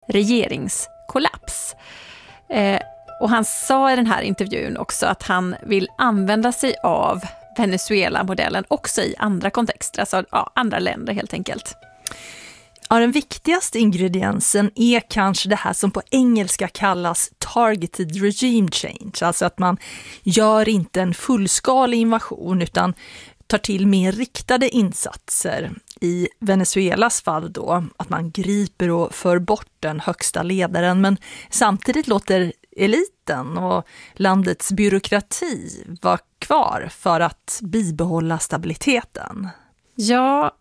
regeringskollaps. Och han sa i den här intervjun också att han vill använda sig av Venezuela-modellen också i andra kontexter, alltså andra länder helt enkelt. Ja, den viktigaste ingrediensen är kanske det här som på engelska kallas targeted regime change. Alltså att man gör inte en fullskalig invasion utan tar till mer riktade insatser. I Venezuelas fall då att man griper och för bort den högsta ledaren men samtidigt låter eliten och landets byråkrati vara kvar för att bibehålla stabiliteten. Ja,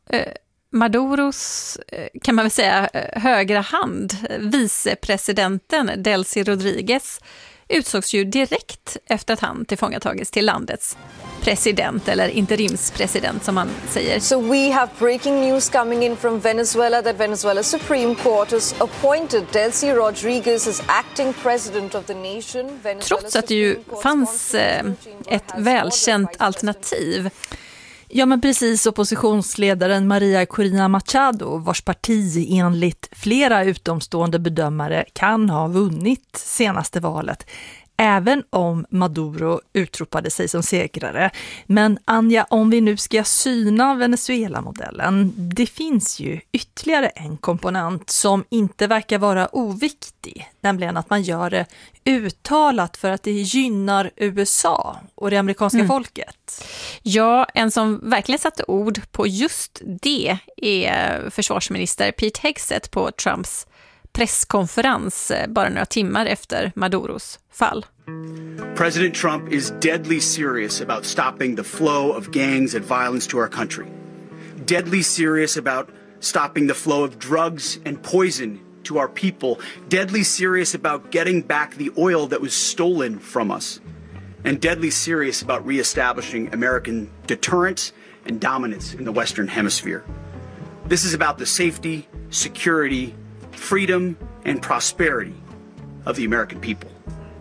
Maduros, kan man väl säga, högra hand, vicepresidenten Delcy Rodriguez, utsågs ju direkt efter att han tillfångatagits till landets president eller interimspresident som man säger. So we have breaking news coming in from Venezuela that Venezuela's Supreme Court has appointed Delcy Rodriguez as acting president of the nation. Trots att det ju fanns ett välkänt alternativ. Ja, men precis, oppositionsledaren Maria Corina Machado, vars parti enligt flera utomstående bedömare kan ha vunnit senaste valet, även om Maduro utropade sig som segrare. Men Anja, om vi nu ska syna Venezuela-modellen, det finns ju ytterligare en komponent som inte verkar vara oviktig, nämligen att man gör det uttalat för att det gynnar USA och det amerikanska folket. Ja, en som verkligen satte ord på just det är försvarsminister Pete Hegseth på Trumps presskonferens bara några timmar efter Maduros fall. President Trump is deadly serious about stopping the flow of gangs and violence to our country. Deadly serious about stopping the flow of drugs and poison to our people. Deadly serious about getting back the oil that was stolen from us. And deadly serious about reestablishing American deterrence and dominance in the Western Hemisphere. This is about the safety, security, freedom and prosperity of the American people.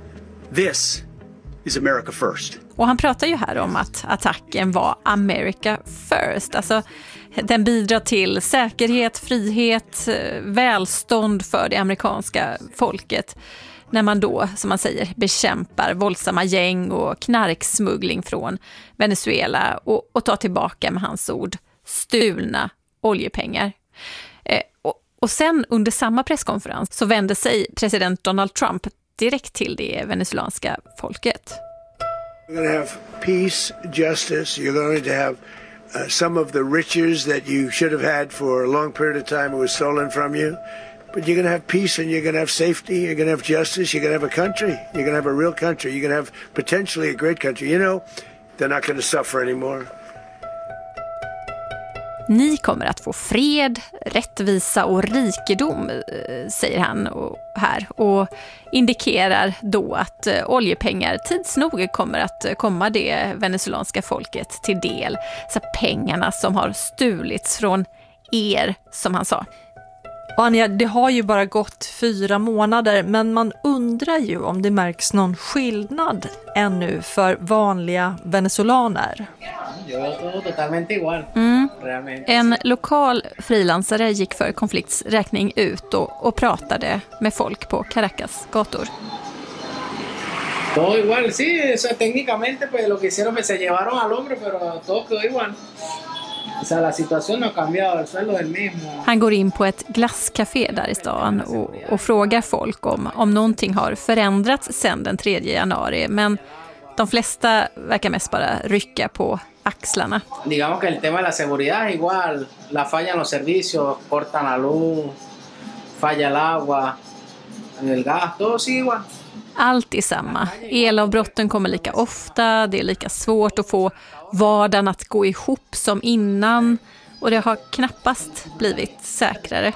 This is America first. Och han pratar ju här om att attacken var America first. Alltså den bidrar till säkerhet, frihet, välstånd för det amerikanska folket. När man då, som man säger, bekämpar våldsamma gäng och knarksmuggling från Venezuela och tar tillbaka, med hans ord, stulna oljepengar. Och sen under samma presskonferens så vände sig president Donald Trump direkt till det venezuelanska folket. You're going to have peace, justice. You're going to have some of the riches that you should have had for a long period of time. It was stolen from you. But you're going to have peace and you're going to have safety. You're going to have justice. You're going to have a country. You're going to have a real country. You're going to have potentially a great country. You know, they're not going to suffer anymore. Ni kommer att få fred, rättvisa och rikedom, säger han och indikerar då att oljepengar tids nog kommer att komma det venezuelanska folket till del. Så pengarna som har stulits från er, som han sa. Anja, det har ju bara gått 4 månader, men man undrar ju om det märks någon skillnad ännu för vanliga venezolaner. En lokal frilansare gick för konflikts räkning ut och pratade med folk på Caracas gator. Todo igual, sí, eso técnicamente pues lo que hicieron fue se llevaron al hombre, pero todo quedó igual. O sea, la situación no ha cambiado, el sueldo es el mismo. Han går in på ett glasscafé där i stan och frågar folk om någonting har förändrats sedan den 3 januari, men de flesta verkar mest bara rycka på axlarna. Digamos que el tema de la seguridad es igual, la falla en los servicios, cortan la luz, falla el agua, el gas, todo sigue igual. Allt är samma. Elavbrotten kommer lika ofta, det är lika svårt att få vardagen att gå ihop som innan och det har knappast blivit säkrare.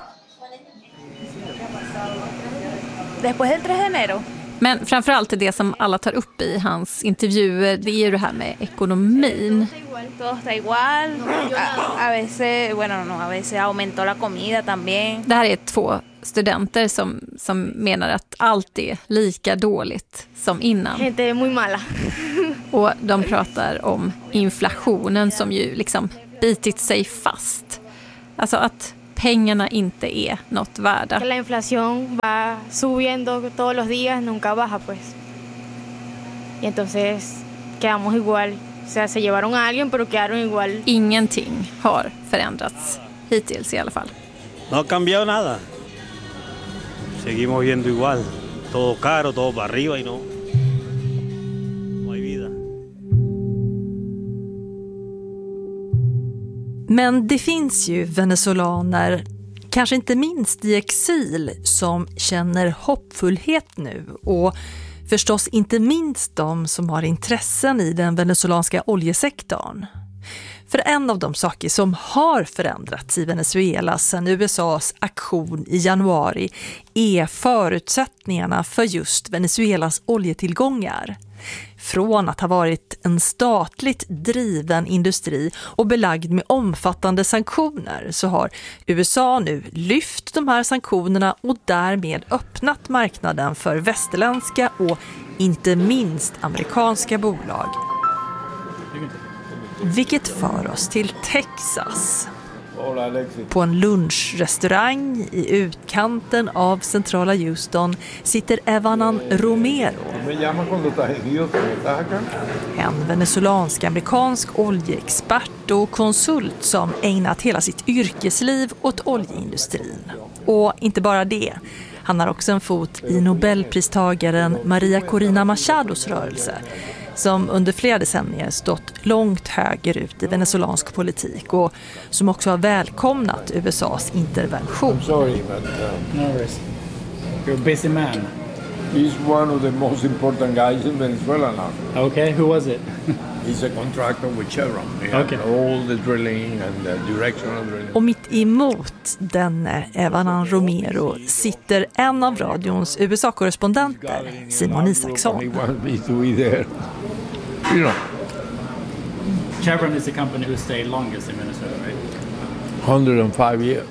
Después del 3 de enero. Men framförallt det som alla tar upp i hans intervjuer, det är ju det här med ekonomin. Todo está igual. A veces, bueno, no, a veces aumentó la comida también. Det här är 2 studenter som menar att allt är lika dåligt som innan. Gente är muy mala. Och de pratar om inflationen som ju liksom bitit sig fast. Alltså att pengarna inte är något värda. La inflación va subiendo todos los días, nunca baja pues. Y entonces quedamos igual. O sea, se llevaron a alguien pero quedaron igual. Ingenting har förändrats hittills i alla fall. No ha cambiado nada. Seguimos viendo igual. Todo caro, todo para arriba y no hay vida. Men det finns ju venezolaner, kanske inte minst i exil, som känner hoppfullhet nu, och förstås inte minst de som har intressen i den venezolanska oljesektorn. För en av de saker som har förändrats i Venezuela sedan USAs aktion i januari är förutsättningarna för just Venezuelas oljetillgångar. Från att ha varit en statligt driven industri och belagd med omfattande sanktioner så har USA nu lyft de här sanktionerna och därmed öppnat marknaden för västerländska och inte minst amerikanska bolag. Vilket för oss till Texas. På en lunchrestaurang i utkanten av centrala Houston sitter Evanan Romero. En venezolansk-amerikansk oljeexpert och konsult som ägnat hela sitt yrkesliv åt oljeindustrin. Och inte bara det. Han har också en fot i Nobelpristagaren Maria Corina Machados rörelse, som under flera decennier stått långt högerut i venezolansk politik och som också har välkomnat USAs intervention. I'm sorry, but No worries. You're a busy man. he's one of the most important guys in Venezuela now. Okay, who was it? He's a contractor with Chevron. He has Okay. all the drilling and the directional drilling. Och mitt emot denne Evanan Romero sitter en av radions USA-korrespondenter, Simon Isaksson. He wants me to be there. You know, Chevron is the company who stayed longest in Venezuela, right? 105 years.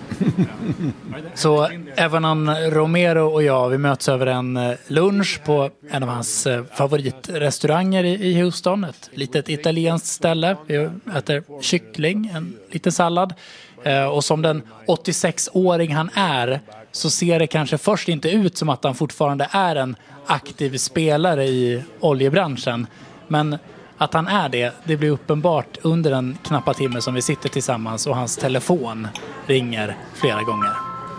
Så Evanan Romero och jag, vi möts över en lunch på en av hans favoritrestauranger i Houston. Ett litet italienskt ställe. Vi äter kyckling, en liten sallad. Och som den 86-åring han är så ser det kanske först inte ut som att han fortfarande är en aktiv spelare i oljebranschen. Men att han är det blir uppenbart under den knappa timme som vi sitter tillsammans och hans telefon ringer flera gånger.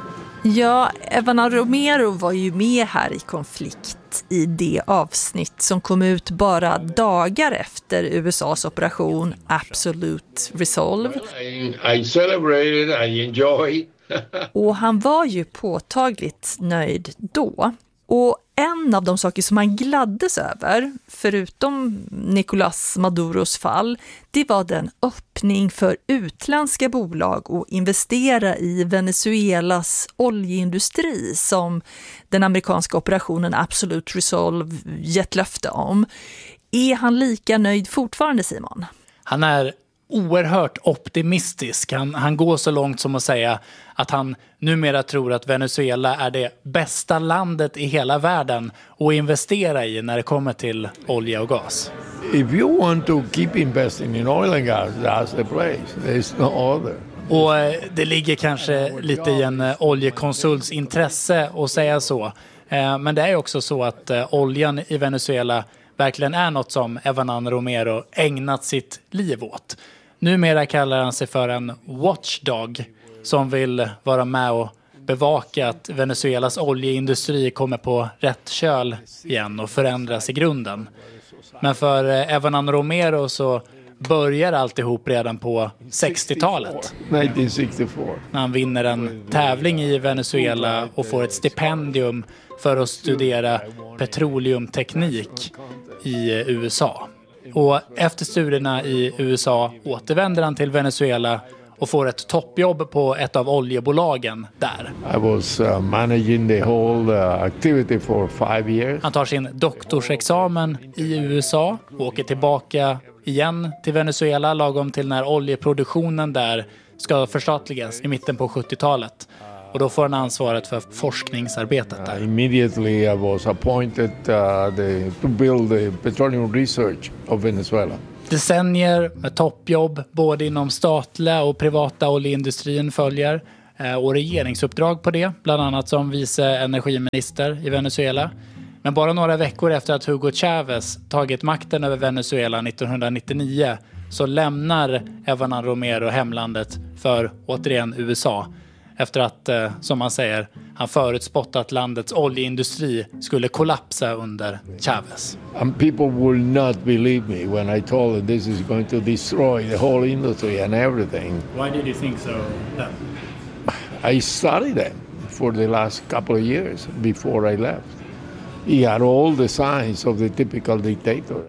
Ja, Evanan Romero var ju med här i Konflikt i det avsnitt som kom ut bara dagar efter USAs operation Absolute Resolve. I celebrated, I enjoyed. Och han var ju påtagligt nöjd då. Och en av de saker som han gladdes över, förutom Nicolás Maduros fall, det var den öppning för utländska bolag att investera i Venezuelas oljeindustri som den amerikanska operationen Absolute Resolve gett löfte om. Är han lika nöjd fortfarande, Simon? Han är oerhört optimistisk. Han går så långt som att säga att han numera tror att Venezuela är det bästa landet i hela världen att investera i när det kommer till olja och gas. If you want to keep investing in oil and gas, that's the place. There's no other. Och det ligger kanske lite i en oljekonsults intresse att säga så. Men det är också så att oljan i Venezuela verkligen är något som Evanan Romero ägnat sitt liv åt. Numera kallar han sig för en watchdog som vill vara med och bevaka att Venezuelas oljeindustri kommer på rätt köl igen och förändras i grunden. Men för Evanan Romero så börjar alltihop redan på 60-talet. 1964. När han vinner en tävling i Venezuela och får ett stipendium för att studera petroleumteknik i USA. Och efter studierna i USA återvänder han till Venezuela och får ett toppjobb på ett av oljebolagen där. I was managing the whole activity for 5 years. Han tar sin doktorsexamen i USA och åker tillbaka igen till Venezuela lagom till när oljeproduktionen där ska förstatligas i mitten på 70-talet. Och då får han ansvaret för forskningsarbetet där. Immediately I was appointed to build the petroleum research of Venezuela. Decennier med toppjobb både inom statliga och privata oljeindustrin följer. och regeringsuppdrag på det, bland annat som vice energiminister i Venezuela. Men bara några veckor efter att Hugo Chávez tagit makten över Venezuela 1999 så lämnar Evan Romero hemlandet för återigen USA. Efter att, som man säger, han förutspått att landets oljeindustri skulle kollapsa under Chávez. And people will not believe me when I told them this is going to destroy the whole industry and everything. Why did you think so then? I studied them for the last couple of years before I left. He had all the signs of the typical dictator.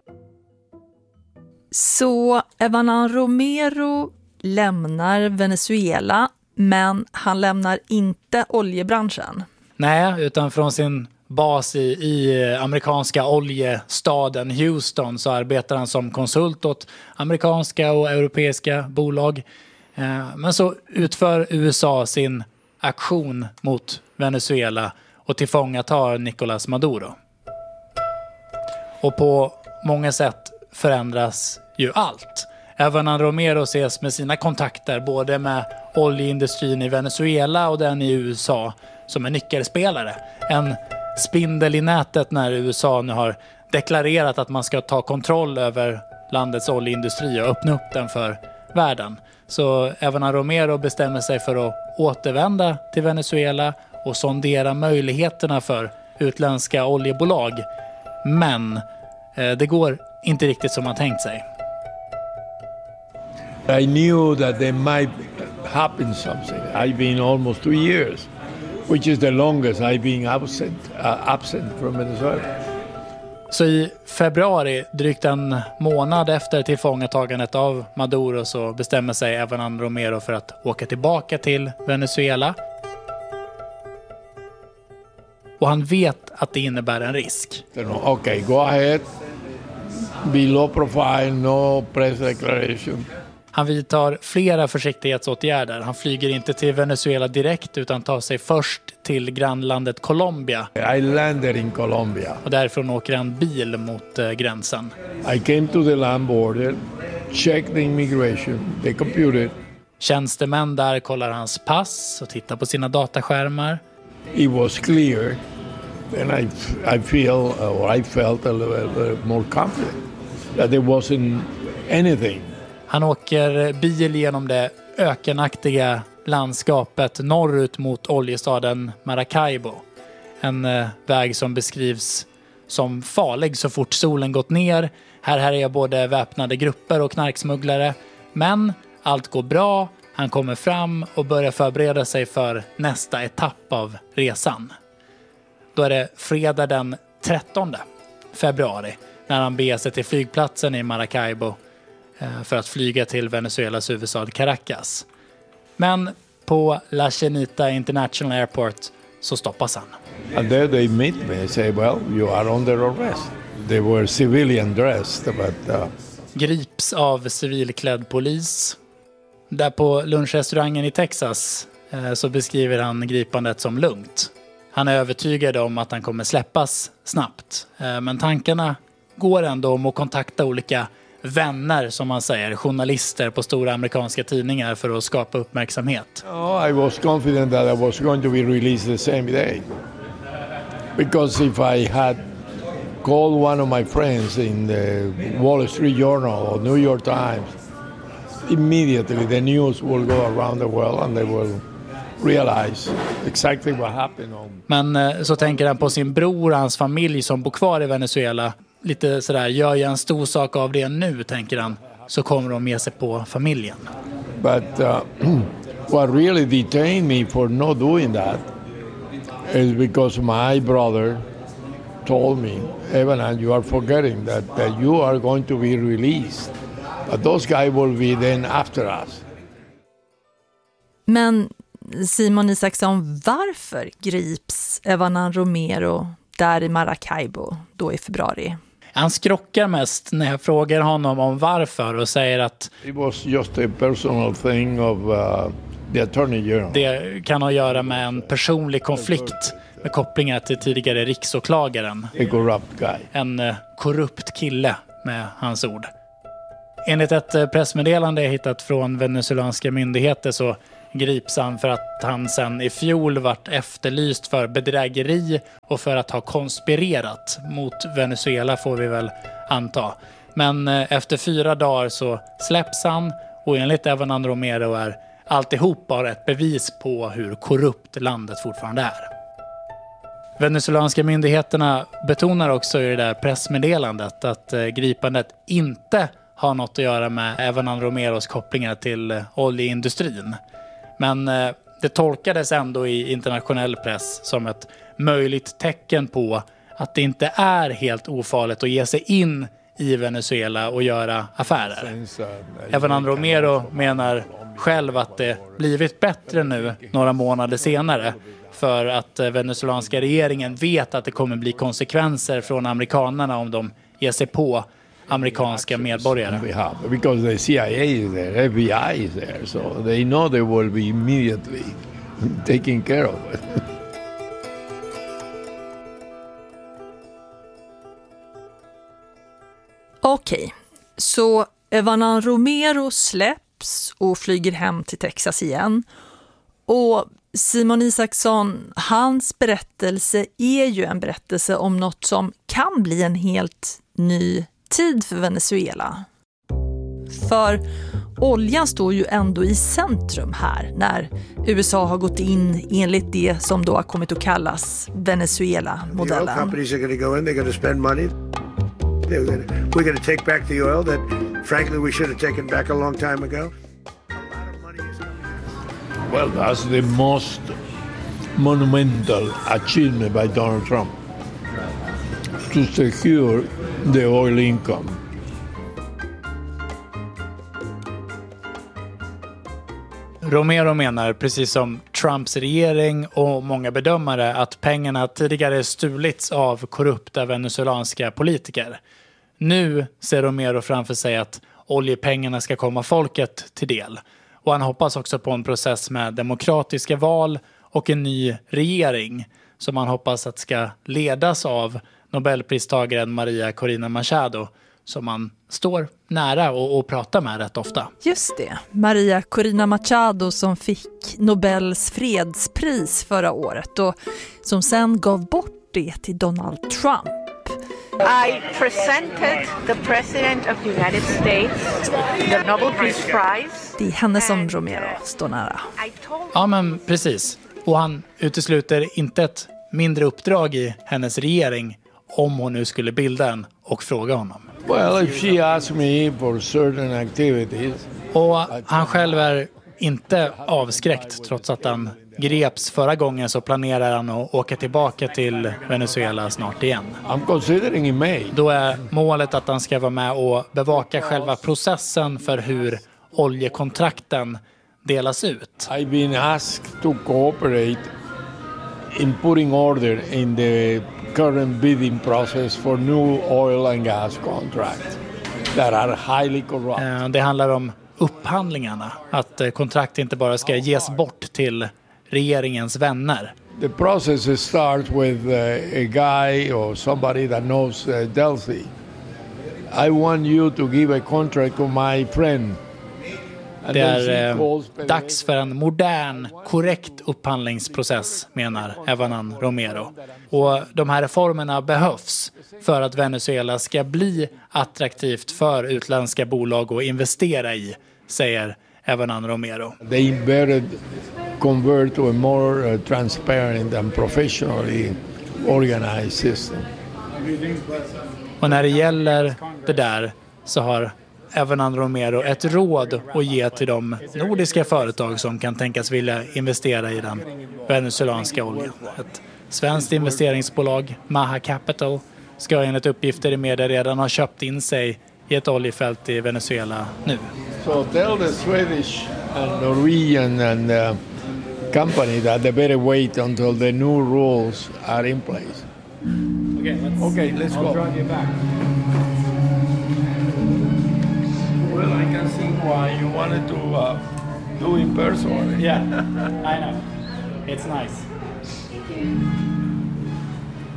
Så Evan Romero lämnar Venezuela, men han lämnar inte oljebranschen. Nej, utan från sin bas i amerikanska oljestaden Houston så arbetar han som konsult åt amerikanska och europeiska bolag. Men så utför USA sin aktion mot Venezuela och tillfångatar Nicolás Maduro. Och på många sätt förändras ju allt. Evan Romero ses med sina kontakter både med oljeindustrin i Venezuela och den i USA som en nyckelspelare. En spindel i nätet när USA nu har deklarerat att man ska ta kontroll över landets oljeindustri och öppna upp den för världen. Så Evan Romero bestämmer sig för att återvända till Venezuela och sondera möjligheterna för utländska oljebolag. Men det går inte riktigt som man tänkt sig. I knew that there might happen something. I've been almost 2 years, which is the longest I've been absent from Venezuela. Så i februari, drygt en månad efter tillfångatagandet av Maduro, så bestämmer sig Evan Romero för att åka tillbaka till Venezuela. Och han vet att det innebär en risk. Okay, go ahead. Be low profile, no press declaration. Han vidtar flera försiktighetsåtgärder. Han flyger inte till Venezuela direkt utan tar sig först till grannlandet Colombia. I landed in Colombia. Och därifrån åker han bil mot gränsen. I came to the land border, checked the immigration, they computed. Tjänstemän där kollar hans pass och tittar på sina dataskärmar. It was clear, and I felt a little more confident that there wasn't anything. Han åker bil genom det ökenaktiga landskapet norrut mot oljestaden Maracaibo. En väg som beskrivs som farlig så fort solen gått ner. Här är både väpnade grupper och knarksmugglare. Men allt går bra. Han kommer fram och börjar förbereda sig för nästa etapp av resan. Då är det fredag den 13 februari när han beger sig till flygplatsen i Maracaibo för att flyga till Venezuelas huvudstad Caracas. Men på La Chinita International Airport så stoppas han. And there they meet me and say, well, you are under arrest. They were civilian dressed, but... Grips av civilklädd polis. Där på lunchrestaurangen i Texas så beskriver han gripandet som lugnt. Han är övertygad om att han kommer släppas snabbt. Men tankarna går ändå om att kontakta olika vänner, som man säger, journalister på stora amerikanska tidningar för att skapa uppmärksamhet. I was confident that I was going to be released the same day. Because if I had called one of my friends in the Wall Street Journal or New York Times, immediately the news will go around the world and they will realize exactly what happened. Men så tänker han på sin bror och hans familj som bor kvar i Venezuela. Lite sådär, gör jag en stor sak av det nu, tänker han, så kommer de med sig på familjen. But what really detained me for not doing that is because my brother told me, Evan, you are forgetting that you are going to be released. But those guys will be then after us. Men Simon Isaksson, varför grips Evan Romero där i Maracaibo då i februari? Han skrockar mest när jag frågar honom om varför och säger att it was just a personal thing of the attorney general. Det kan ha att göra med en personlig konflikt med kopplingar till tidigare riksåklagaren. A corrupt guy. En korrupt kille med hans ord. Enligt ett pressmeddelande jag hittat från venezuelanska myndigheter så grips han för att han sen i fjol vart efterlyst för bedrägeri och för att ha konspirerat mot Venezuela, får vi väl anta. Men efter 4 dagar så släpps han, och enligt Evan Romero är alltihop bara ett bevis på hur korrupt landet fortfarande är. Venezuelanska myndigheterna betonar också i det där pressmeddelandet att gripandet inte har något att göra med Evan Romeros kopplingar till oljeindustrin. Men det tolkades ändå i internationell press som ett möjligt tecken på att det inte är helt ofarligt att ge sig in i Venezuela och göra affärer. Evan Romero menar själv att det blivit bättre nu några månader senare, för att venezuelanska regeringen vet att det kommer bli konsekvenser från amerikanerna om de ger sig på amerikanska medborgare. Because the CIA is there, FBI is there, so they know they will be immediately taking care of it. Okej, så Evan Romero släpps och flyger hem till Texas igen. Och Simon Isaksson, hans berättelse är ju en berättelse om något som kan bli en helt ny tid för Venezuela. För oljan står ju ändå i centrum här när USA har gått in enligt det som då har kommit att kallas Venezuela-modellen. The oil companies are going to go in, they're going to spend money. We're going to take back the oil that frankly we should have taken back a long time ago. Well, that's the most monumental achievement by Donald Trump to secure the oil income. Romero menar, precis som Trumps regering och många bedömare, att pengarna tidigare stulits av korrupta venezuelanska politiker. Nu ser Romero framför sig att oljepengarna ska komma folket till del. Och han hoppas också på en process med demokratiska val och en ny regering som han hoppas att ska ledas av Nobelpristagaren Maria Corina Machado, som man står nära och pratar med rätt ofta. Just det, Maria Corina Machado som fick Nobels fredspris förra året och som sen gav bort det till Donald Trump. I presented the President of the United States the Nobel Peace Prize. Det är henne som Romero står nära. Ja, men precis. Och han utesluter inte ett mindre uppdrag i hennes regering om hon nu skulle bilda en och fråga honom. Well, if she asks me for certain activities. Och han själv är inte avskräckt, trots att han greps förra gången så planerar han att åka tillbaka till Venezuela snart igen. I'm considering in May. Då är målet att han ska vara med och bevaka själva processen för hur oljekontrakten delas ut. I've been asked to cooperate in putting order in the current bidding process for new oil and gas contracts that are highly corrupt. Det handlar om upphandlingarna, att kontrakt inte bara ska ges bort till regeringens vänner. The process starts with a guy or somebody that knows Delcy. I want you to give a contract to my friend. Det är dags för en modern, korrekt upphandlingsprocess, menar Evan Romero. Och de här reformerna behövs för att Venezuela ska bli attraktivt för utländska bolag att investera i, säger Evan Romero. They better convert to a more transparent and professionally organized system. Och när det gäller det där så har Evan Romero ett råd att ge till de nordiska företag som kan tänkas vilja investera i den venezuelanska oljan. Ett svenskt investeringsbolag, Maha Capital, ska enligt uppgifter i media redan ha köpt in sig i ett oljefält i Venezuela nu. So tell the Swedish and Norwegian and company that they better wait until the new rules are in place. Okay, let's go. I'll drive you back. Well, I can see why you wanted to do in person. Yeah, I know. It's nice.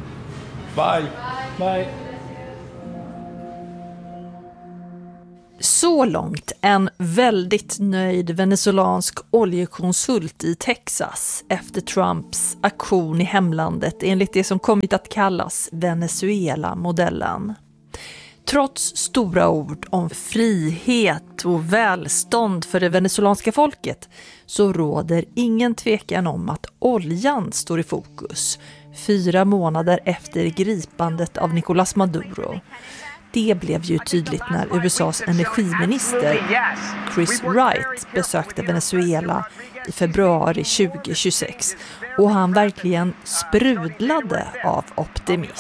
Bye. Bye. Så långt en väldigt nöjd venezuelansk oljekonsult i Texas efter Trumps aktion i hemlandet enligt det som kommit att kallas Venezuela-modellen. Trots stora ord om frihet och välstånd för det venezuelanska folket så råder ingen tvekan om att oljan står i fokus 4 månader efter gripandet av Nicolás Maduro. Det blev ju tydligt när USAs energiminister Chris Wright besökte Venezuela i februari 2026 och han verkligen sprudlade av optimism.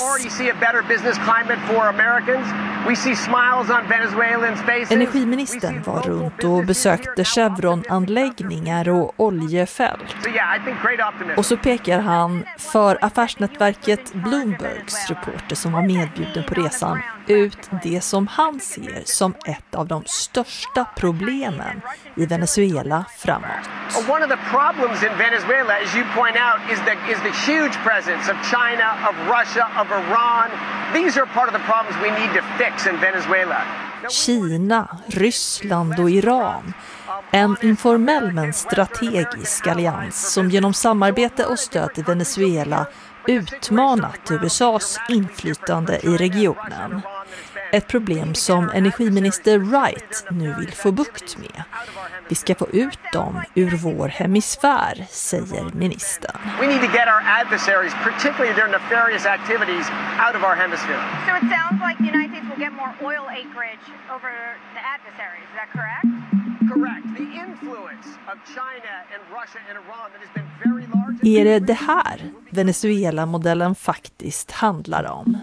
Energiministern var runt och besökte Chevron-anläggningar och oljefält. Och så pekar han för affärsnätverket Bloombergs reporter som var medbjuden på resan ut det som han ser som ett av de största problemen i Venezuela framåt. One of the problems in Venezuela, as you point out, is the huge presence of China, of Russia, of Iran. These are part of the problems we need to fix in Venezuela. Kina, Ryssland och Iran. En informell men strategisk allians som genom samarbete och stöd till Venezuela utmanat USAs inflytande i regionen. Ett problem som energiminister Wright nu vill få bukt med. Vi ska få ut dem ur vår hemisfär, säger ministern. We need to get our adversaries, particularly their nefarious activities, out of our hemisphere. So it sounds like the United States will get more oil acreage over the adversaries. Is that correct? Correct. The influence of China and Russia and Iran that has been very large. Är det här Venezuela-modellen faktiskt handlar om?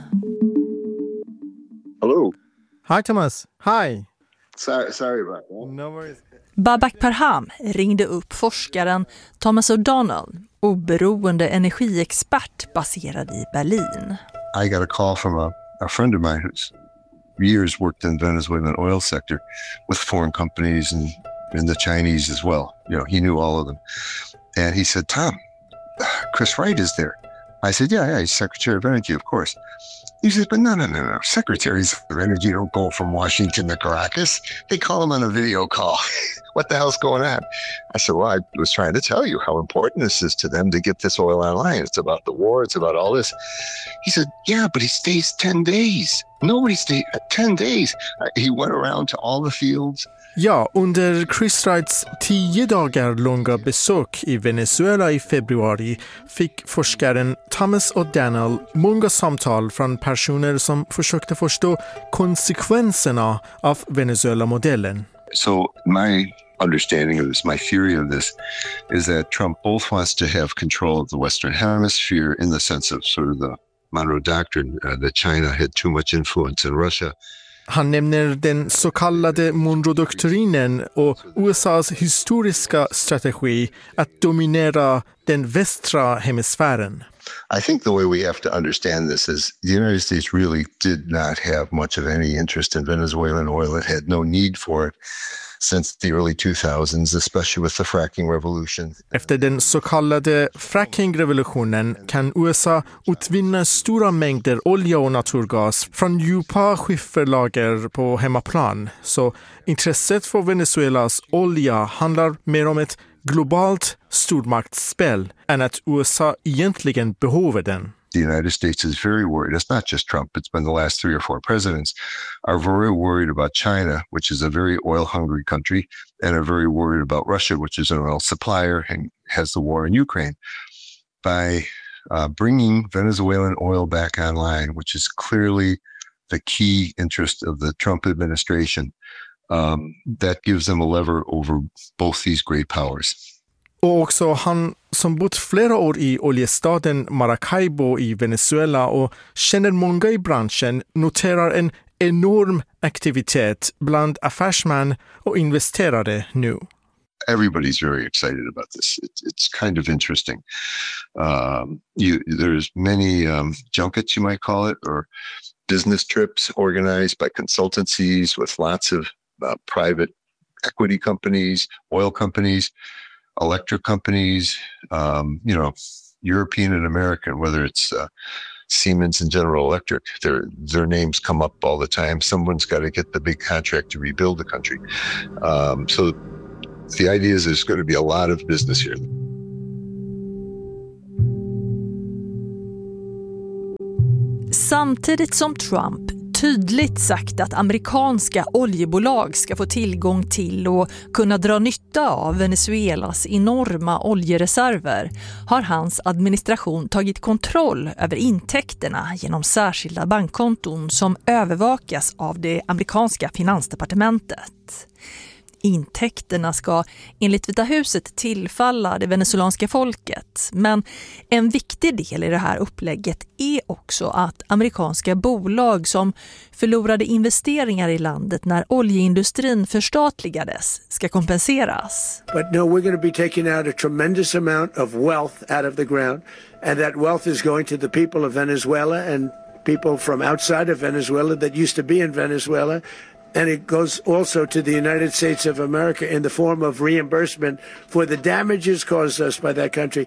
Hello. Hi Thomas. Hi. Sorry about that. No worries. Babak Parham ringde upp forskaren Thomas O'Donnell, oberoende energiexpert baserad i Berlin. I got a call from a friend of mine who's years worked in Venezuelan oil sector with foreign companies and the Chinese as well. You know, he knew all of them. And he said, Tom, Chris Wright is there. I said, yeah, he's Secretary of Energy, of course. He says, but no. Secretaries of Energy don't go from Washington to Caracas. They call them on a video call. What the hell's going on? I said, well, I was trying to tell you how important this is to them to get this oil online. It's about the war. It's about all this. He said, yeah, but he stays 10 days. Nobody stays 10 days. He went around to all the fields. Ja, under Chris Wrights 10 dagar långa besök i Venezuela i februari fick forskaren Thomas O'Donnell många samtal från personer som försökte förstå konsekvenserna av Venezuela-modellen. So my understanding of this, my theory of this, is that Trump both wants to have control of the Western Hemisphere in the sense of sort of the Monroe Doctrine, that China had too much influence in Russia. Han nämner den så kallade Monroe-doktrinen och USAs historiska strategi att dominera den västra hemisfären. I think the way we have to understand this is the United States really did not have much of any interest in Venezuelan oil. It had no need for it since the early 2000s, especially with the fracking revolution. Efter den så kallade fracking-revolutionen kan USA utvinna stora mängder olja och naturgas från djupa skifferlager på hemmaplan. Så intresset för Venezuelas olja handlar mer om ett globalt stormaktsspel än att USA egentligen behöver den. The United States is very worried. It's not just Trump. It's been the last 3 or 4 presidents are very worried about China, which is a very oil-hungry country, and are very worried about Russia, which is an oil supplier and has the war in Ukraine. By bringing Venezuelan oil back online, which is clearly the key interest of the Trump administration, that gives them a lever over both these great powers. Och också han som bott flera år i oljestaden Maracaibo i Venezuela och känner många i branschen noterar en enorm aktivitet bland affärsmän och investerare nu. Everybody's very excited about this. It's kind of interesting. There's many junkets, you might call it, or business trips organized by consultancies with lots of private equity companies, oil companies, electric companies, European and American, whether it's Siemens and General Electric. Their names come up all the time. Someone's got to get the big contract to rebuild the country. So the idea is there's going to be a lot of business here. Samtidigt som Trump tydligt sagt att amerikanska oljebolag ska få tillgång till och kunna dra nytta av Venezuelas enorma oljereserver har hans administration tagit kontroll över intäkterna genom särskilda bankkonton som övervakas av det amerikanska finansdepartementet. Intäkterna ska enligt Vita huset tillfalla det venezuelanska folket, men en viktig del i det här upplägget är också att amerikanska bolag som förlorade investeringar i landet när oljeindustrin förstatligades ska kompenseras. But no, we're going to be taking out a tremendous amount of wealth out of the ground, and that wealth is going to the people of Venezuela and people from outside of Venezuela that used to be in Venezuela. And it goes also to the United States of America in the form of reimbursement for the damages caused us by that country.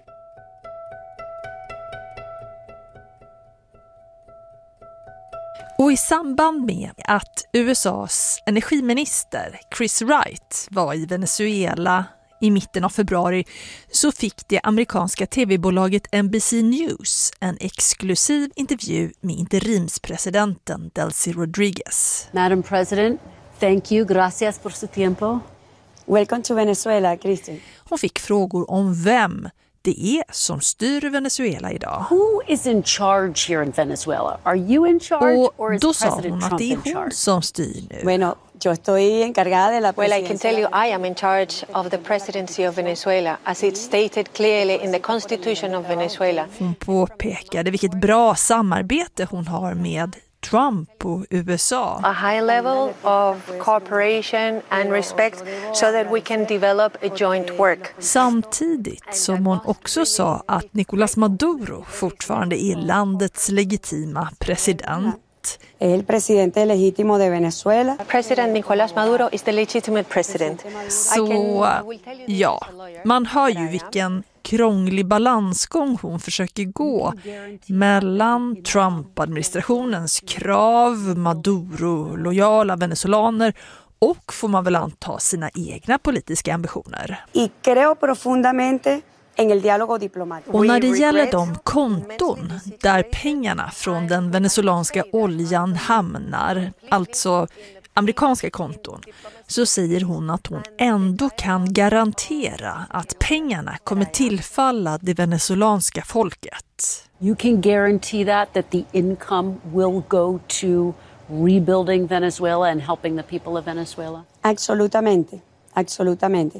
Och i samband med att USAs energiminister Chris Wright var i Venezuela i mitten av februari så fick det amerikanska tv-bolaget NBC News en exklusiv intervju med interimspresidenten Delcy Rodriguez. Madam President, thank you. Gracias por su tiempo. Welcome to Venezuela, Christian. Hon fick frågor om vem det är som styr Venezuela idag. Who is in charge here in Venezuela? Are you in charge or is då sa President hon att Trump det in är hon charge? som styr nu. Bueno, yo estoy encargada de la Well, I can tell you I am in charge of the presidency of Venezuela as it's stated clearly in the constitution of Venezuela. Hon påpekade vilket bra samarbete hon har med Trump och USA. A high level of cooperation and respect so that we can develop a joint work. Samtidigt som hon också sa att Nicolás Maduro fortfarande är landets legitima president. El presidente legítimo de Venezuela. President Nicolás Maduro is the legitimate president. Så ja, man hör ju vilken krånglig balansgång hon försöker gå mellan Trump-administrationens krav, Maduro-lojala venezolaner och får man väl anta sina egna politiska ambitioner. Y creo profundamente en el diálogo diplomático. Och när det gäller de konton där pengarna från den venezuelanska oljan hamnar, alltså amerikanska konton, så säger hon att hon ändå kan garantera att pengarna kommer tillfalla det venezuelanska folket. You can guarantee that the income will go to rebuilding Venezuela and helping the people of Venezuela? Absolutamente, absolutamente.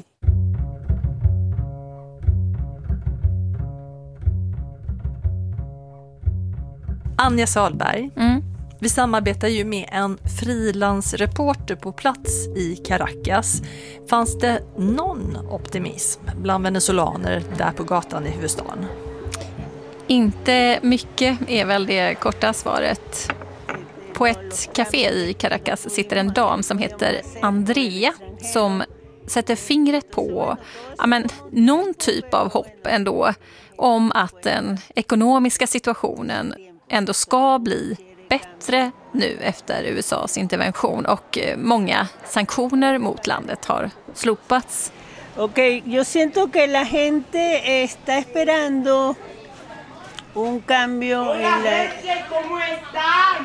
Anja Salberg, vi samarbetar ju med en frilansreporter på plats i Caracas. Fanns det någon optimism bland venezolaner där på gatan i huvudstaden? Inte mycket är väl det korta svaret. På ett café i Caracas sitter en dam som heter Andrea som sätter fingret på någon typ av hopp ändå om att den ekonomiska situationen ändå ska bli bättre nu efter USAs intervention och många sanktioner mot landet har slopats. Okej, yo siento que la gente está esperando un cambio en la... ¿Cómo están?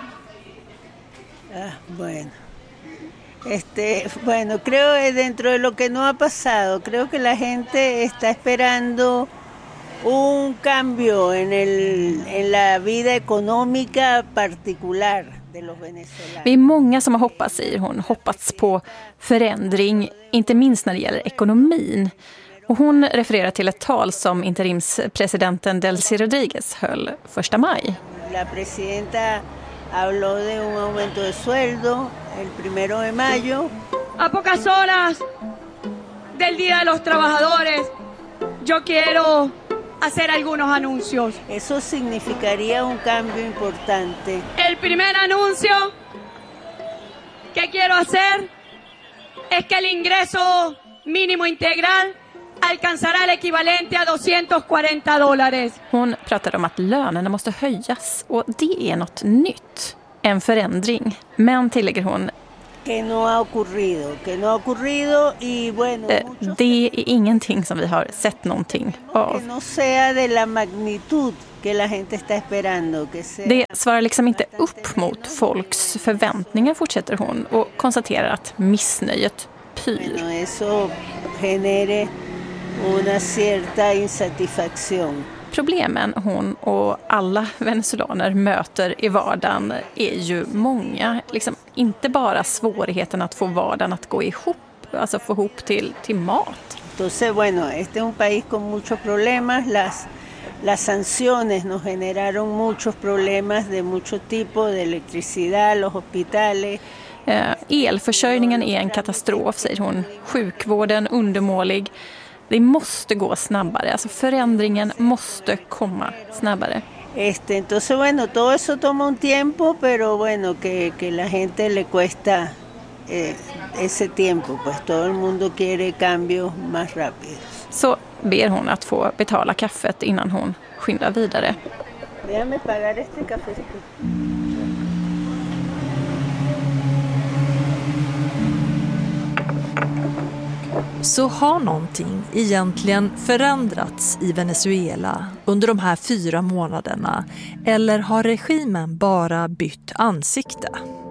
Bueno, creo que dentro de lo que no ha pasado, creo que la gente está esperando un cambio en la vida económica particular de los venezolanos. Vi är många som har hoppats, säger hon, hoppats på förändring, inte minst när det gäller ekonomin. Och hon refererar till ett tal som interimspresidenten Delcy Rodriguez höll 1 maj. La presidenta habló de un aumento de sueldo el 1 de mayo. A pocas horas del Día de los Trabajadores, yo quiero hacer algunos anuncios. Eso significaría un cambio importante. El primer anuncio que quiero hacer es que el ingreso mínimo integral alcanzará el equivalente a $240. Hon pratade om att lönerna måste höjas och det är något nytt. En förändring. Men tillägger hon, det är ingenting som vi har sett någonting av. Det svarar liksom inte upp mot folks förväntningar, fortsätter hon, och konstaterar att missnöjet pyr. Problemen hon och alla venezolaner möter i vardagen är ju många. Liksom inte bara svårigheten att få vardagen att gå ihop, alltså få ihop till mat. Entonces, bueno, este es un país con muchos problemas. Las sanciones nos generaron muchos problemas de mucho tipo, de electricidad, los hospitales. Elförsörjningen är en katastrof, säger hon. Sjukvården undermålig. Det måste gå snabbare, alltså förändringen måste komma snabbare. Entonces, bueno, todo eso toma un tiempo, pero bueno, que la gente le cuesta ese tiempo, pues todo el mundo quiere cambios más rápidos. Så ber hon att få betala kaffet innan hon skyndar vidare. Déjame pagar este café. Så har någonting egentligen förändrats i Venezuela under de här 4 månaderna? Eller har regimen bara bytt ansikte?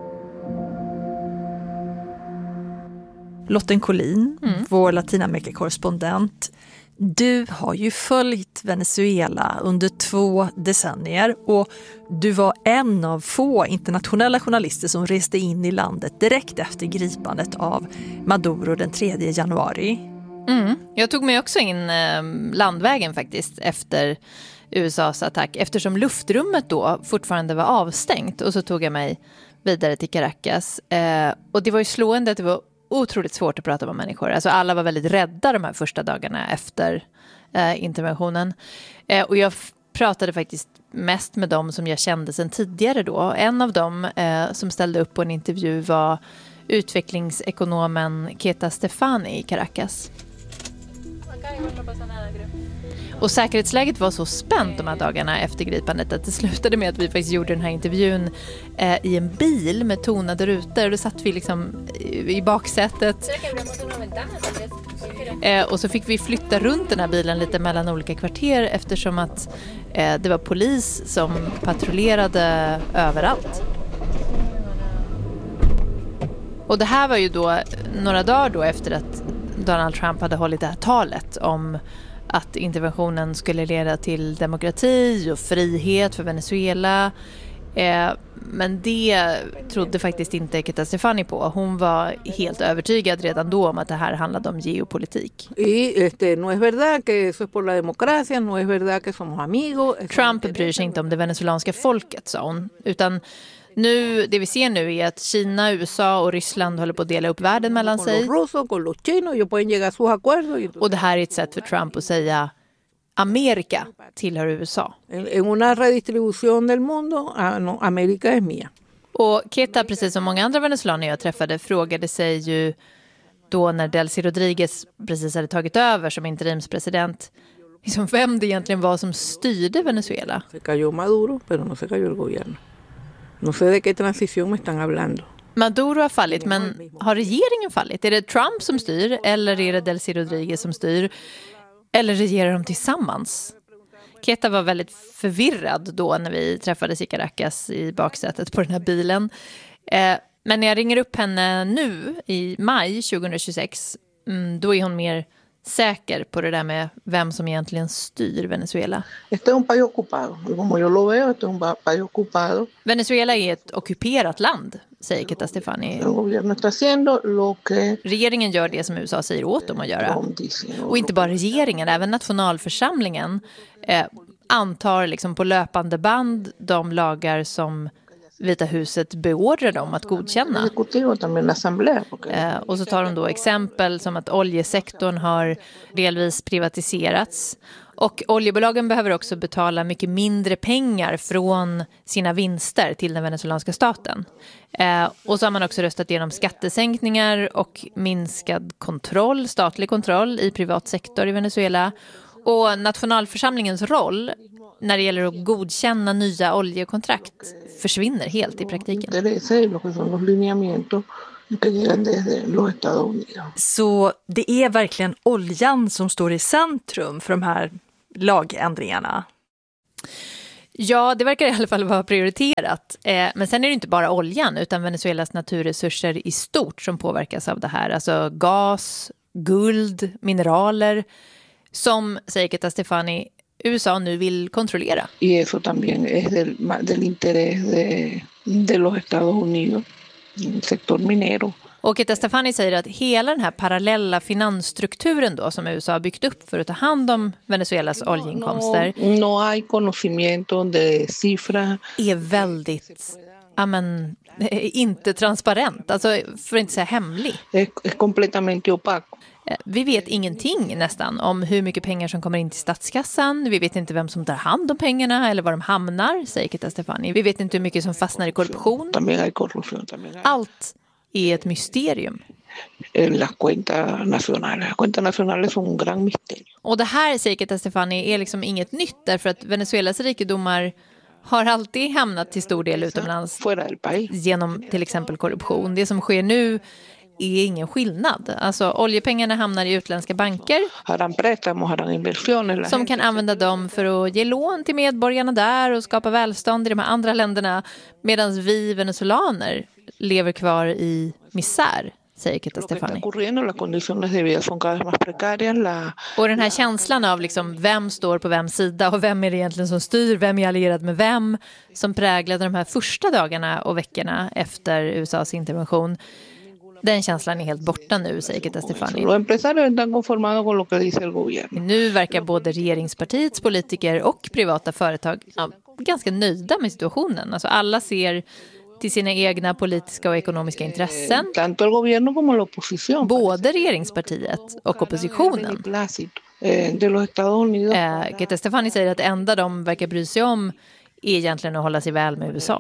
Lotten Collin, vår Latinamerika-korrespondent. Du har ju följt Venezuela under 2 decennier och du var en av få internationella journalister som reste in i landet direkt efter gripandet av Maduro den 3 januari. Jag tog mig också in landvägen faktiskt efter USAs attack, eftersom luftrummet då fortfarande var avstängt, och så tog jag mig vidare till Caracas. Och det var ju slående att det var otroligt svårt att prata med människor. Alltså alla var väldigt rädda de här första dagarna efter interventionen. Och jag pratade faktiskt mest med dem som jag kände sedan tidigare då. En av dem som ställde upp på en intervju var utvecklingsekonomen Keta Stefani i Caracas. Och säkerhetsläget var så spänt de här dagarna efter gripandet att det slutade med att vi faktiskt gjorde den här intervjun i en bil med tonade rutor. Då satt vi liksom i baksätet. Och så fick vi flytta runt den här bilen lite mellan olika kvarter eftersom att det var polis som patrullerade överallt. Och det här var ju då några dagar då efter att Donald Trump hade hållit det här talet om att interventionen skulle leda till demokrati och frihet för Venezuela. Men det trodde faktiskt inte Keta Stefani på. Hon var helt övertygad redan då om att det här handlade om geopolitik. Trump bryr sig inte om det venezuelanska folket, sa hon. Utan nu, det vi ser nu är att Kina, USA och Ryssland håller på att dela upp världen mellan sig. Och det här är ett sätt för Trump att säga Amerika tillhör USA. Och Keta, precis som många andra venezolaner jag träffade, frågade sig ju då när Delcy Rodriguez precis hade tagit över som interimspresident, liksom vem det egentligen var som styrde Venezuela. Maduro har fallit, men har regeringen fallit? Är det Trump som styr eller är det Delcy Rodriguez som styr? Eller regerar de tillsammans? Keta var väldigt förvirrad då när vi träffades i Caracas i baksätet på den här bilen. Men när jag ringer upp henne nu i maj 2026, då är hon mer säker på det där med vem som egentligen styr Venezuela. Venezuela är ett ockuperat land, säger Keta Stefani. Regeringen gör det som USA säger åt dem att göra. Och inte bara regeringen, även nationalförsamlingen antar liksom på löpande band de lagar som Vita huset beordrar dem att godkänna. Och så tar de då exempel som att oljesektorn har delvis privatiserats Och oljebolagen behöver också betala mycket mindre pengar från sina vinster till den venezuelanska staten. Och så har man också röstat igenom skattesänkningar och minskad kontroll, statlig kontroll i privat sektor i Venezuela. Och nationalförsamlingens roll när det gäller att godkänna nya oljekontrakt försvinner helt i praktiken. Så det är verkligen oljan som står i centrum för de här lagändringarna? Ja, det verkar i alla fall vara prioriterat. Men sen är det inte bara oljan utan Venezuelas naturresurser i stort som påverkas av det här. Alltså gas, guld, mineraler som, säger Keta Stefani, USA nu vill kontrollera. Y eso también es del interés de los Estados Unidos, el sector minero. Och Keta Stefani säger att hela den här parallella finansstrukturen då som USA har byggt upp för att ta hand om Venezuelas oljeinkomster no hay conocimiento de cifras. Är väldigt inte transparent, alltså för att inte säga hemlig. Es completamente opaco. Vi vet ingenting nästan om hur mycket pengar som kommer in till statskassan. Vi vet inte vem som tar hand om pengarna eller var de hamnar, säger Keta Stefani. Vi vet inte hur mycket som fastnar i korruption. Allt är ett mysterium. Las cuentas nacionales son un gran misterio. Och det här, säger Keta Stefani, är liksom inget nytt därför att Venezuelas rikedomar har alltid hamnat till stor del utomlands genom till exempel korruption. Det som sker nu är ingen skillnad. Alltså oljepengarna hamnar i utländska banker som kan använda dem för att ge lån till medborgarna där och skapa välstånd i de här andra länderna medan vi venezuelaner lever kvar i misär, säger Keta Stefani. Och den här känslan av liksom vem står på vems sida och vem är det egentligen som styr, vem är allierad med vem, som präglade de här första dagarna och veckorna efter USAs intervention. Den känslan är helt borta nu, säger Keta Stefani. Nu verkar både regeringspartiets politiker och privata företag ganska nöjda med situationen. Alltså alla ser till sina egna politiska och ekonomiska intressen. Både regeringspartiet och oppositionen. Keta Stefani säger att det enda de verkar bry sig om är egentligen att hålla sig väl med USA.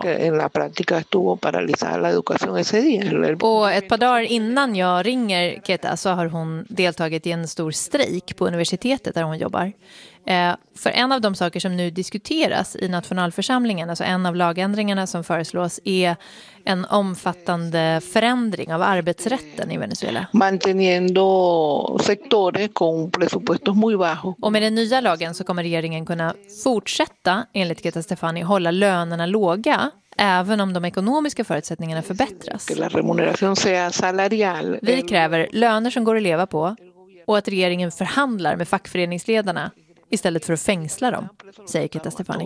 Och ett par dagar innan jag ringer Keta så har hon deltagit i en stor strejk på universitetet där hon jobbar. För en av de saker som nu diskuteras i nationalförsamlingen, alltså en av lagändringarna som föreslås, är en omfattande förändring av arbetsrätten i Venezuela. Manteniendo sectores con presupuestos muy bajos. Och med den nya lagen så kommer regeringen kunna fortsätta, enligt Keta Stefani, hålla lönerna låga även om de ekonomiska förutsättningarna förbättras. Vi kräver löner som går att leva på och att regeringen förhandlar med fackföreningsledarna istället för att fängsla dem, säger Keta Stefani.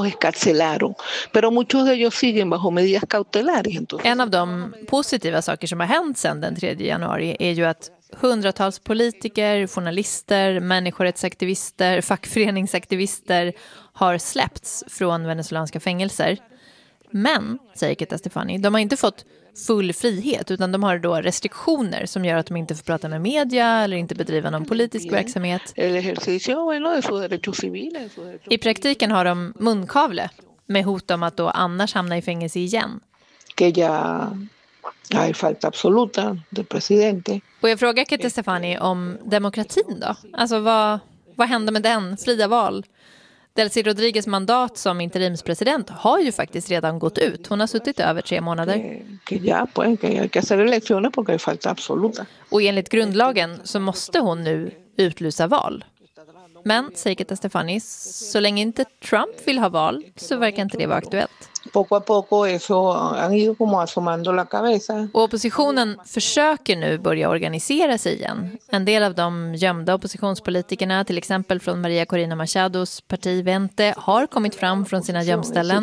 En av de positiva saker som har hänt sedan den 3 januari är ju att hundratals politiker, journalister, människorättsaktivister, fackföreningsaktivister har släppts från venezuelanska fängelser. Men, säger Keta Stefani, de har inte fått full frihet utan de har då restriktioner som gör att de inte får prata med media eller inte bedriva någon politisk verksamhet. I praktiken har de munkavle med hot om att då annars hamna i fängelse igen. Och jag frågar Keta Stefani om demokratin då. Alltså vad händer med den? Fria val? Delcy Rodriguez mandat som interimspresident har ju faktiskt redan gått ut. Hon har suttit över 3 månader. Och enligt grundlagen så måste hon nu utlysa val. Men, säger Keta Stefani, så länge inte Trump vill ha val så verkar inte det vara aktuellt. Och oppositionen försöker nu börja organisera sig igen. En del av de gömda oppositionspolitikerna, till exempel från Maria Corina Machados parti Vente, har kommit fram från sina gömställen.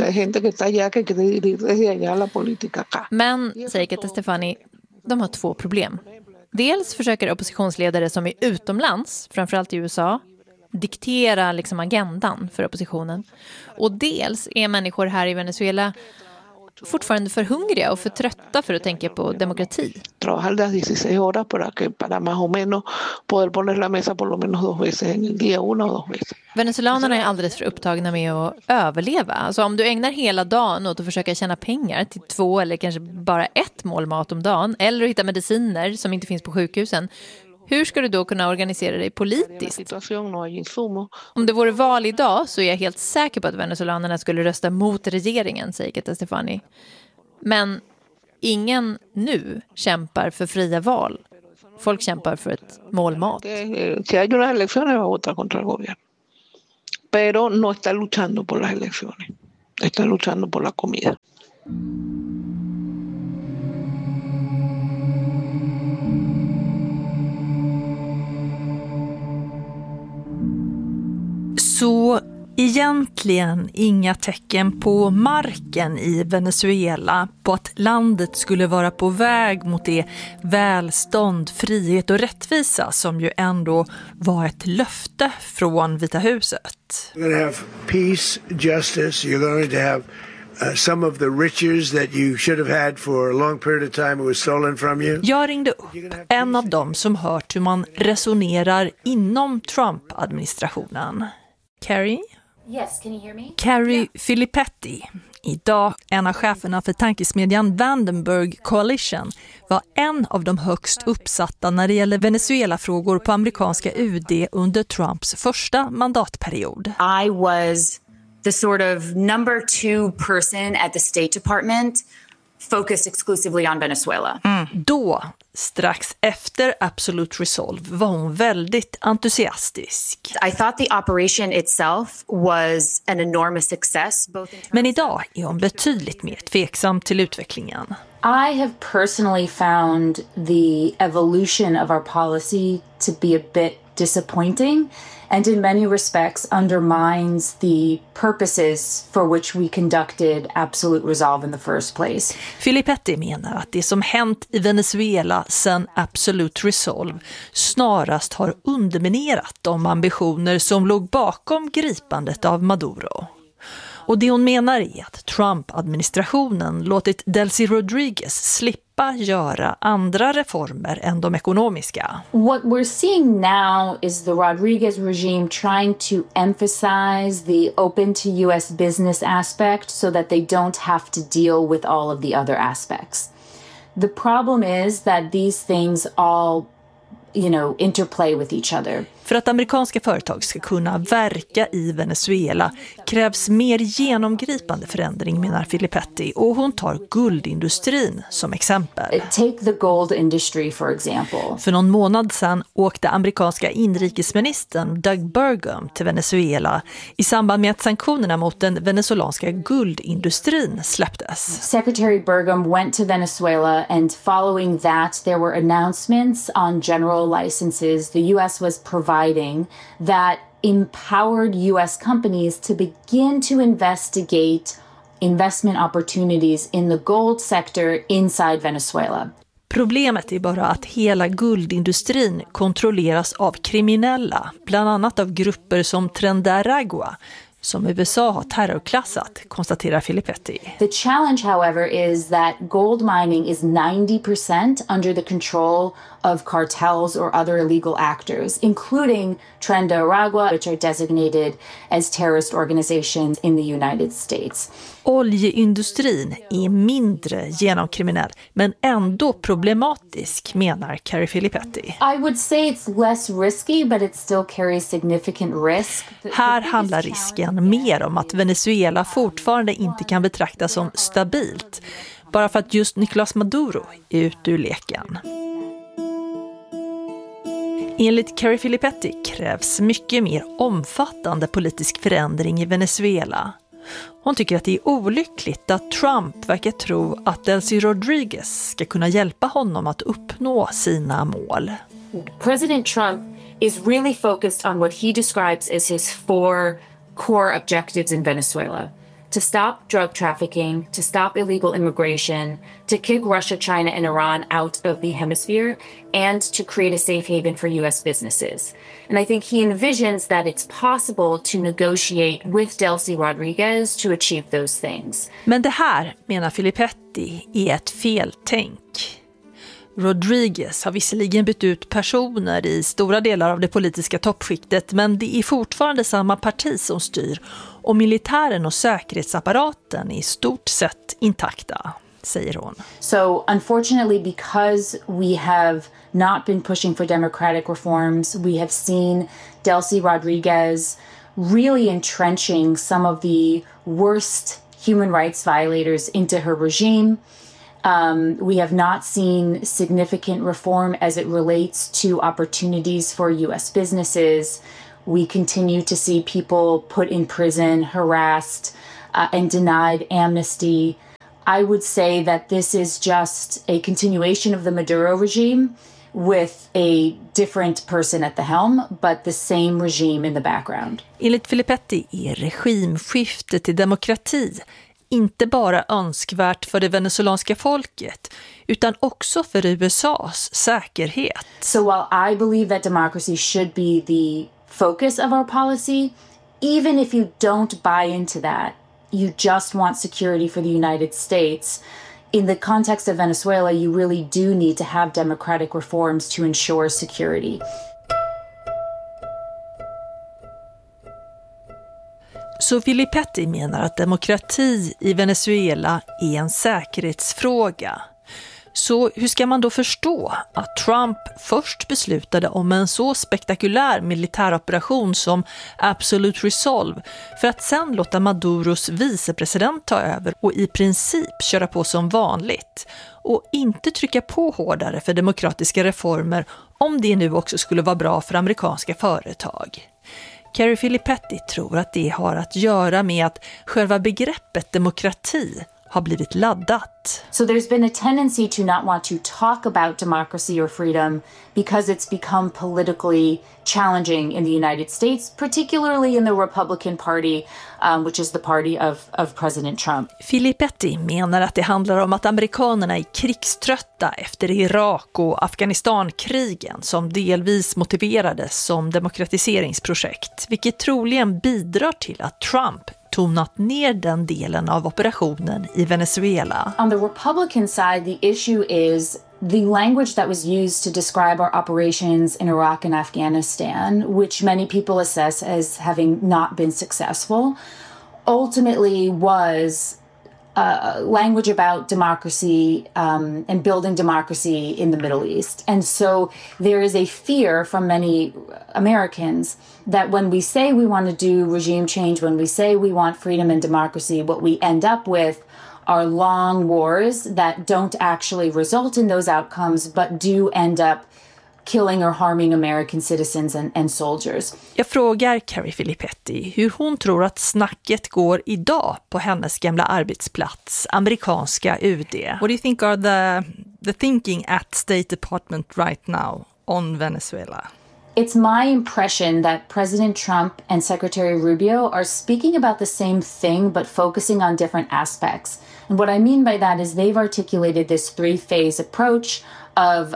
Men, säger Keta Stefani, de har 2 problem. Dels försöker oppositionsledare som är utomlands, framförallt i USA, diktera liksom agendan för oppositionen. Och dels är människor här i Venezuela fortfarande för hungriga och för trötta för att tänka på demokrati. Trabajar las 16 horas para más o menos poder poner la mesa por lo menos 2 veces en el día, 1 o 2 veces. Venezuelanerna är alldeles för upptagna med att överleva. Alltså om du ägnar hela dagen åt att försöka tjäna pengar till 2 eller kanske bara 1 mål mat om dagen, eller att hitta mediciner som inte finns på sjukhusen, hur ska du då kunna organisera dig politiskt? Om det vore val idag så är jag helt säker på att venezuelanerna skulle rösta mot regeringen, säger Keta Stefani. Men ingen nu kämpar för fria val. Folk kämpar för ett mål mat. Si hay unas elecciones va a votar contra el gobierno. Pero no está luchando por las elecciones. Está luchando por la comida. Så egentligen inga tecken på marken i Venezuela på att landet skulle vara på väg mot det välstånd, frihet och rättvisa som ju ändå var ett löfte från Vita huset. You're going to have peace, justice. You're going to have some of the riches that you should have had for a long period of time was stolen from you. Jag ringde upp en av dem som hört hur man resonerar inom Trump-administrationen. Carrie? Yes, can you hear me? Carrie Filippetti, idag en av cheferna för tankesmedjan Vandenberg Coalition, var en av de högst uppsatta när det gäller Venezuela-frågor på amerikanska UD under Trumps första mandatperiod. I was the sort of number 2 person at the State Department focused exclusively on Venezuela. Då, strax efter Absolute Resolve, var hon väldigt entusiastisk. I thought the operation itself was an enormous success. Men idag är hon betydligt mer tveksam till utvecklingen. I have personally found the evolution of our policy to be a bit disappointing and in many respects undermines the purposes for which we conducted Absolute Resolve in the first place. Filippetti menar att det som hänt i Venezuela sedan Absolute Resolve snarast har underminerat de ambitioner som låg bakom gripandet av Maduro. Och det hon menar är att Trump-administrationen låtit Delcy Rodriguez slippa göra andra reformer än de ekonomiska. What we're seeing now is the Rodriguez regime trying to emphasize the open to US business aspect so that they don't have to deal with all of the other aspects. The problem is that these things all interplay with each other. För att amerikanska företag ska kunna verka i Venezuela krävs mer genomgripande förändring, menar Filippetti, och hon tar guldindustrin som exempel. Take the gold industry for example. För någon månad sedan åkte amerikanska inrikesministern Doug Burgum till Venezuela i samband med att sanktionerna mot den venezuelanska guldindustrin släpptes. Secretary Burgum went to Venezuela and following that there were announcements on general licenses the US was providing that empowered US companies to begin to investigate investment opportunities in the gold sector inside Venezuela. Problemet är bara att hela guldindustrin kontrolleras av kriminella, bland annat av grupper som Tren de Aragua, som USA har terrorklassat, konstaterar Filippetti. The challenge, however, is that gold mining is 90% under the control of cartels or other illegal actors, including Tren de Aragua, which are designated as terrorist organizations in the United States. Oljeindustrin är mindre genomkriminell, men ändå problematisk, menar Carrie Filippetti. I would say it's less risky, but it still carries significant risk. Här handlar risken mer om att Venezuela fortfarande inte kan betraktas som stabilt, bara för att just Nicolás Maduro är ute ur leken. Enligt Carrie Filippetti krävs mycket mer omfattande politisk förändring i Venezuela. Hon tycker att det är olyckligt att Trump verkar tro att Delcy Rodriguez ska kunna hjälpa honom att uppnå sina mål. President Trump is really focused on what he describes as his 4 core objectives in Venezuela. to stop drug trafficking, to stop illegal immigration, to kick Russia, China, and Iran out of the hemisphere, and to create a safe haven for U.S. businesses. And I think he envisions that it's possible to negotiate with Delcy Rodriguez to achieve those things. Men det här, menar Filippetti, är ett feltänk. Rodriguez har visserligen bytt ut personer i stora delar av det politiska toppskiktet, men det är fortfarande samma parti som styr och militären och säkerhetsapparaten är i stort sett intakta, säger hon. So unfortunately, because we have not been pushing for democratic reforms, we have seen Delcy Rodriguez really entrenching some of the worst human rights violators into her regime. We have not seen significant reform as it relates to opportunities for U.S. businesses. We continue to see people put in prison, harassed, and denied amnesty. I would say that this is just a continuation of the Maduro regime with a different person at the helm, but the same regime in the background. Enligt Filippetti är regimskiftet till demokrati inte bara önskvärt för det venezuelanska folket, utan också för USAs säkerhet. So while I believe that democracy should be the focus of our policy, even if you don't buy into that, you just want security for the United States, in the context of Venezuela, you really do need to have democratic reforms to ensure security. Så Filippetti menar att demokrati i Venezuela är en säkerhetsfråga. Så hur ska man då förstå att Trump först beslutade om en så spektakulär militäroperation som Absolute Resolve för att sen låta Maduros vicepresident ta över och i princip köra på som vanligt och inte trycka på hårdare för demokratiska reformer om det nu också skulle vara bra för amerikanska företag? Carrie Filippetti tror att det har att göra med att själva begreppet demokrati har blivit laddat. So there's been a tendency to not want to talk about democracy or freedom because it's become politically challenging in the United States, particularly in the Republican Party, which is the party of President Trump. Filippetti menar att det handlar om att amerikanerna är krigströtta efter Irak- och Afghanistan-krigen som delvis motiverades som demokratiseringsprojekt, vilket troligen bidrar till att Trump tonat ner den delen av operationen i Venezuela. On the Republican side, the issue is the language that was used to describe our operations in Iraq and Afghanistan, which many people assess as having not been successful, ultimately was language about democracy and building democracy in the Middle East. And so there is a fear from many Americans that when we say we want to do regime change, when we say we want freedom and democracy, what we end up with are long wars that don't actually result in those outcomes, but do end up killing or harming American citizens and soldiers. Jag frågar Carrie Filippetti hur hon tror att snacket går idag på hennes gamla arbetsplats, amerikanska UD. What do you think are the thinking at State Department right now on Venezuela? It's my impression that President Trump and Secretary Rubio are speaking about the same thing but focusing on different aspects. And what I mean by that is they've articulated this three-phase approach of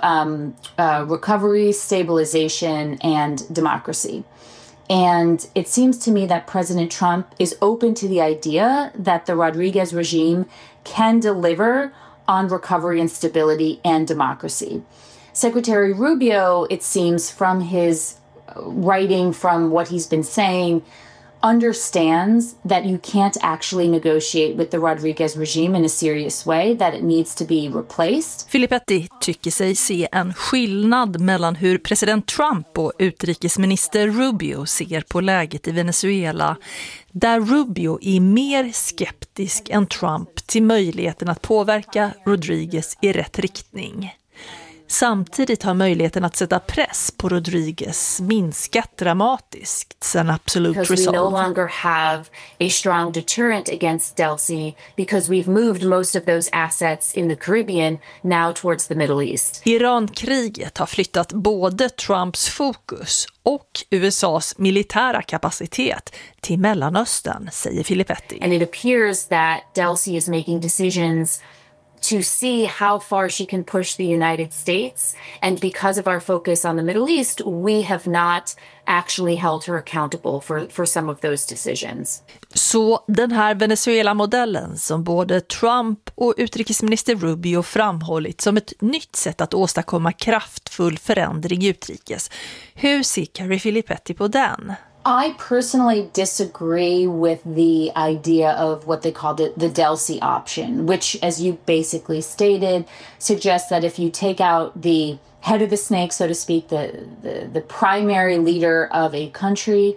recovery, stabilization, and democracy. And it seems to me that President Trump is open to the idea that the Rodriguez regime can deliver on recovery and stability and democracy. Secretary Rubio, it seems from his writing, from what he's been saying, understands that you can't actually negotiate with the Rodriguez regime in a serious way, that it needs to be replaced. Filippetti tycker sig se en skillnad mellan hur president Trump och utrikesminister Rubio ser på läget i Venezuela, där Rubio är mer skeptisk än Trump till möjligheten att påverka Rodriguez i rätt riktning. Samtidigt har möjligheten att sätta press på Rodriguez minskat dramatiskt sedan Absolute Because Resolve. we no longer have a strong deterrent against Delcy because we've moved most of those assets in the Caribbean now towards the Middle East. Irankriget har flyttat både Trumps fokus och USAs militära kapacitet till Mellanöstern, säger Filippetti. And it appears that Delcy is making decisions to see how far she can push the United States. And because of our focus on the Middle East, we have not actually held her accountable for some of those decisions. Så den här Venezuela-modellen som både Trump och utrikesminister Rubio framhållit som ett nytt sätt att åstadkomma kraftfull förändring utrikes. Hur ser Carrie Filippetti på den? I personally disagree with the idea of what they call the Delcy option, which, as you basically stated, suggests that if you take out the head of the snake, so to speak, the primary leader of a country,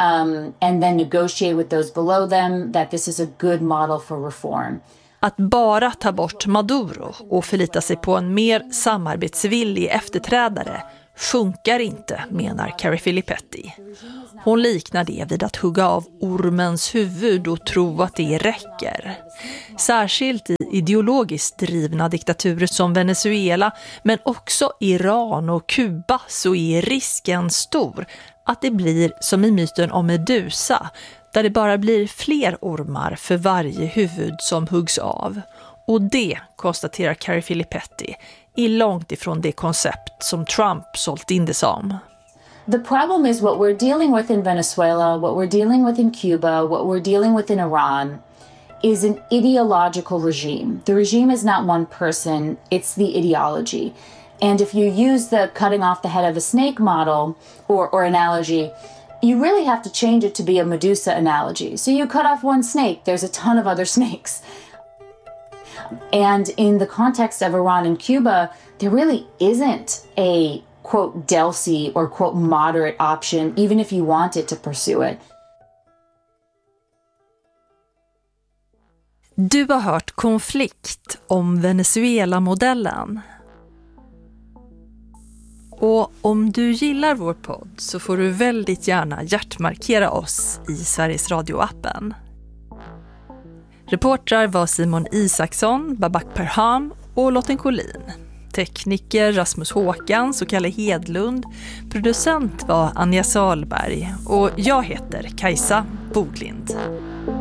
and then negotiate with those below them, that this is a good model for reform. Att bara ta bort Maduro och förlita sig på en mer samarbetsvillig efterträdare funkar inte, menar Carrie Filippetti. Hon liknar det vid att hugga av ormens huvud och tro att det räcker. Särskilt i ideologiskt drivna diktaturer som Venezuela, men också Iran och Kuba, så är risken stor att det blir som i myten om Medusa, där det bara blir fler ormar för varje huvud som huggs av. Och det, konstaterar Carrie Filippetti, är långt ifrån det koncept som Trump sålt in det som. The problem is what we're dealing with in Venezuela, what we're dealing with in Cuba, what we're dealing with in Iran is an ideological regime. The regime is not one person, it's the ideology. And if you use the cutting off the head of a snake model or analogy, you really have to change it to be a Medusa analogy. So you cut off one snake, there's a ton of other snakes. And in the context of Iran and Cuba, there really isn't a quote Delcy or quote moderate option, even if you wanted to pursue it. Du har hört Konflikt om Venezuela-modellen. Och om du gillar vår podd så får du väldigt gärna hjärtmarkera oss i Sveriges Radio-appen. Reportrar var Simon Isaksson, Babak Perham och Lotten Collin. Tekniker Rasmus Håkans och Kalle Hedlund. Producent var Anja Salberg och jag heter Kajsa Boglind.